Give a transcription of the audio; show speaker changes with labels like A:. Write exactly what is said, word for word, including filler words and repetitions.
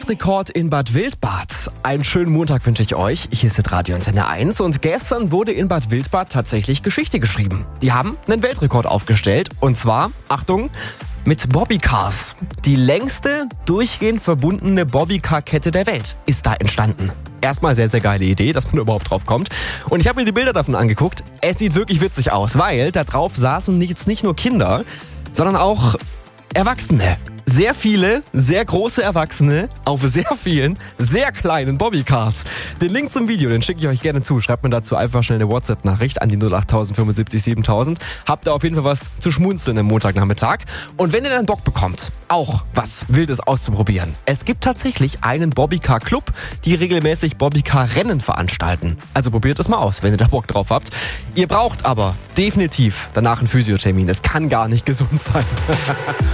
A: Weltrekord in Bad Wildbad. Einen schönen Montag wünsche ich euch. Hier ist Radio Antenne eins und gestern wurde in Bad Wildbad tatsächlich Geschichte geschrieben. Die haben einen Weltrekord aufgestellt und zwar, Achtung, mit Bobbycars. Die längste durchgehend verbundene Bobbycar-Kette der Welt ist da entstanden. Erstmal sehr, sehr geile Idee, dass man überhaupt drauf kommt. Und ich habe mir die Bilder davon angeguckt. Es sieht wirklich witzig aus, weil da drauf saßen jetzt nicht nur Kinder, sondern auch Erwachsene. Sehr viele, sehr große Erwachsene auf sehr vielen, sehr kleinen Bobbycars. Den Link zum Video, den schicke ich euch gerne zu. Schreibt mir dazu einfach schnell eine WhatsApp-Nachricht an die null acht null fünf sieben siebentausend. Habt ihr auf jeden Fall was zu schmunzeln am Montagnachmittag. Und wenn ihr dann Bock bekommt, auch was Wildes auszuprobieren. Es gibt tatsächlich einen Bobbycar-Club, die regelmäßig Bobbycar-Rennen veranstalten. Also probiert es mal aus, wenn ihr da Bock drauf habt. Ihr braucht aber definitiv danach einen Physiothermin. Es kann gar nicht gesund sein.